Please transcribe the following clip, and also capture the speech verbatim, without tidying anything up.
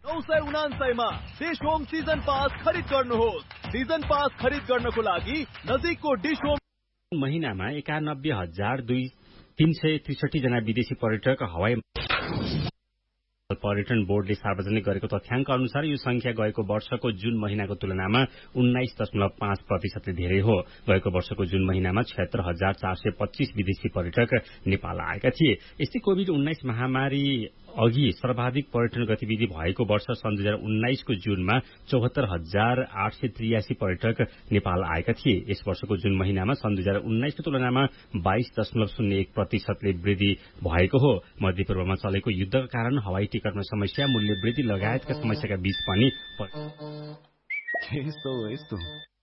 नौ सय उनान्सयमा dish home season pass खरिद गर्नुहोस्। सिजन पास खरिद गर्नको लागि नजिकको डिश होम महिनामा एकानब्बे हजार दुई तीन सय त्रिसठी जना विदेशी पर्यटक हवाई पर्यटन बोर्डले सार्वजनिक गरेको तथ्याङ्क अनुसार यो संख्या गएको वर्षको जुन महिनाको तुलनामा उन्नाइस दशमलव पाँच प्रतिशतले धेरै हो। गएको वर्षको जुन महिनामा छिहत्तर हजार चार सय पच्चीस विदेशी पर्यटक नेपाल आएका थिए। यस्तै कोभिड उन्नाइस महामारी अघि सर्वाधिक पर्यटन गतिविधि भएको वर्ष सन् दुई हजार उन्नाइसको जुनमा चौहत्तर हजार आठ सय त्रियासी पर्यटक नेपाल आएका थिए। यस वर्षको जुन महिनामा सन् दुई हजार उन्नाइसको तुलनामा बाइस दशमलव शून्य एक प्रतिशतले वृद्धि भएको हो। मध्यपूर्वमा चलेको युद्धका कारण हवाई टिकटमा समस्या, मूल्य वृद्धि लगायतका समस्याका बीच पनि